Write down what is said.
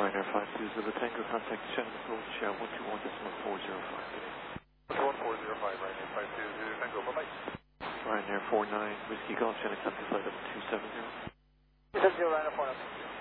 Ryanair 520 Tango, contact Shannon Approach, 121.405. 11405, Ryanair 520 Tango, bye-bye. Ryanair 49, Whiskey Golf, Shannon, contact flight up 270. 270, Ryanair 49.